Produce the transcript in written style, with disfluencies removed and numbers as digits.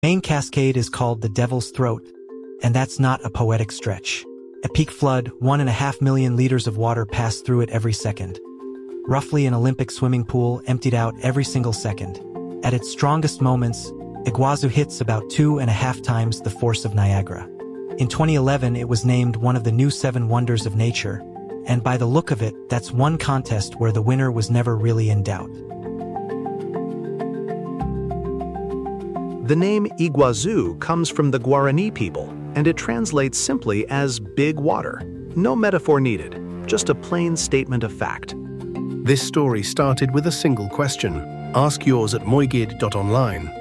Main cascade is called the Devil's Throat, and that's not a poetic stretch. At peak flood, 1.5 million liters of water pass through it every second. Roughly an Olympic swimming pool emptied out every single second. At its strongest moments, Iguazu hits about 2.5 times the force of Niagara. In 2011, it was named one of the new 7 wonders of nature, and by the look of it, that's one contest where the winner was never really in doubt. The name Iguazu comes from the Guarani people, and it translates simply as big water. No metaphor needed, just a plain statement of fact. This story started with a single question. Ask yours at moigid.online.